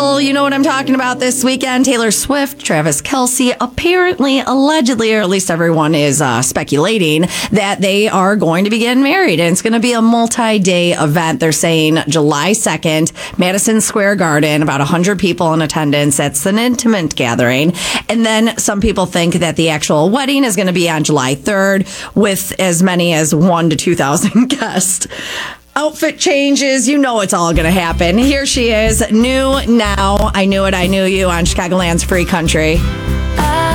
special. You know what I'm talking about this weekend. Taylor Swift, Travis Kelce, apparently, allegedly, or at least everyone is speculating that they are going to be getting married. And it's going to be a multi-day event. They're saying July 2nd, Madison Square Garden, about 100 people in attendance. That's an intimate gathering. And then some people think that the actual wedding is going to be on July 3rd with as many as 1,000 to 2,000 guests. Outfit changes, you know it's all going to happen. Here she is, new now. I Knew It, I Knew You on Chicagoland's Free Country.